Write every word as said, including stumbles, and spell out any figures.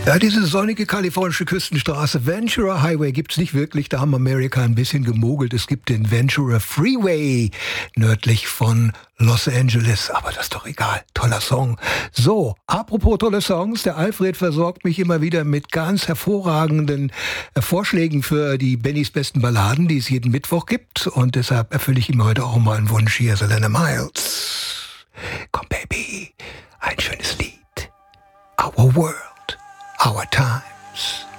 Ja, diese sonnige kalifornische Küstenstraße, Ventura Highway, gibt's nicht wirklich. Da haben Amerika ein bisschen gemogelt. Es gibt den Ventura Freeway nördlich von Los Angeles. Aber das ist doch egal. Toller Song. So, apropos tolle Songs. Der Alfred versorgt mich immer wieder mit ganz hervorragenden äh, Vorschlägen für die Bennys besten Balladen, die es jeden Mittwoch gibt. Und deshalb erfülle ich ihm heute auch mal einen Wunsch. Hier ist Alana Miles. Komm, Baby. Ein schönes Lied. Our World. Our time.